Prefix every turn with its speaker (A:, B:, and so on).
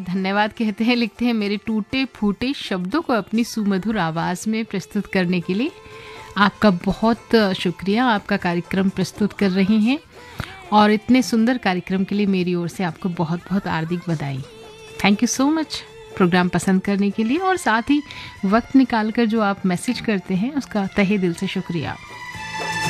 A: धन्यवाद कहते हैं, लिखते हैं मेरे टूटे फूटे शब्दों को अपनी सुमधुर आवाज़ में प्रस्तुत करने के लिए आपका बहुत शुक्रिया। आपका कार्यक्रम प्रस्तुत कर रही हैं और इतने सुंदर कार्यक्रम के लिए मेरी ओर से आपको बहुत बहुत हार्दिक बधाई। Thank you so much programme पसंद करने के लिए और साथ ही वक्त निकाल कर जो आप मैसेज करते हैं उसका तहे दिल से शुक्रिया।